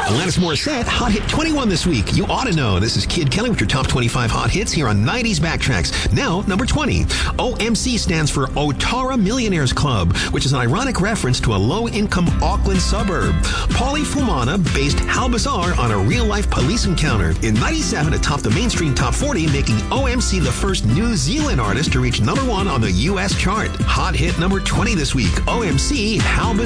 Alanis Morissette, Hot Hit 21 this week. You ought to know. This is Kid Kelly with your top 25 hot hits here on 90s Backtracks. Now, number 20. OMC stands for Otara Millionaires Club, which is an ironic reference to a low-income Auckland suburb. Paulie Fumana based Hal Bazaar on a real-life police encounter. In 97, it topped the mainstream top 40, making OMC the first New Zealand artist to reach number 1 on the U.S. chart. Hot hit number 20 this week. OMC, Hal Bazaar.